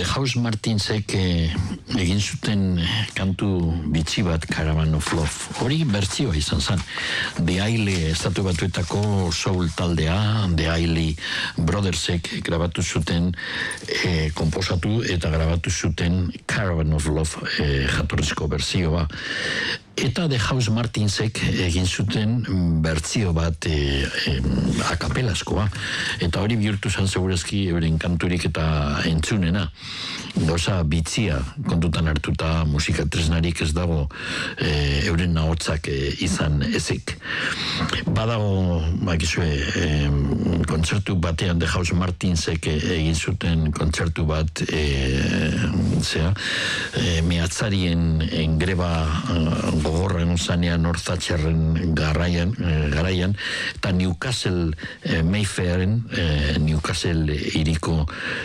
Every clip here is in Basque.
The House Martinsek egin zuten kantu bitxi bat, Caravan of Love. Hori bertzioa izan zen. The Ailey estatu batuetako soul taldea, The Ailey Brothersek grabatu zuten, komposatu eta grabatu zuten Caravan of Love jatorrizko bertzioa. Eta The House Martinsek egin zuten bertzio bat akapelaskoa. Eta hori bihurtu zen segurazki euren kanturik eta entzunena. Gauza bitzia kontutan hartuta, musika tresnarik ez dago euren ahotsak izan ezik. Badago, bakizue, kontzertu batean The House Martinsek egin zuten kontzertu bat mehatzarien greba gogorren zanean Northatcherren garaian, eta Newcastle Mayfairen, Newcastle iriko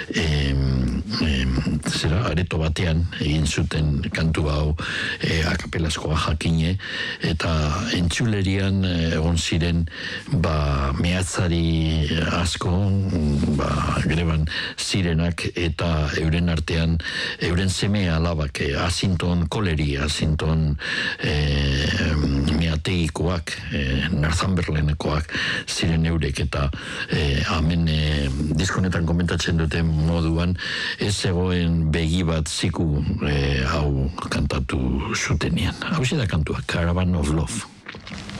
areto batean egin zuten kantu hau akapelaskoa jakine, eta entzulerian egon ziren mehatzari asko greban zirenak, eta euren artean euren seme alabak Asinton Colery, Asinton meategikoak, Northumberlandekoak ziren eurek, eta hemen diskonetan komentatzen duten moduan ez zegoen begi bat ziku hau kantatu zutenean. Hau da kantua, Caravan of Love.